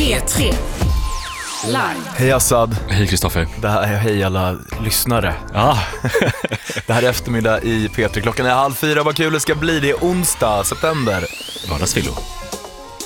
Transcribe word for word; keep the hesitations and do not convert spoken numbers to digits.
P tre Live. Hej Assad. Hej Kristoffer. Det här är hej alla lyssnare. Ja. Det här är eftermiddag i P tre. Klockan är halv fyra. Vad kul det ska bli. Det är onsdag, september. Vardagsfillo.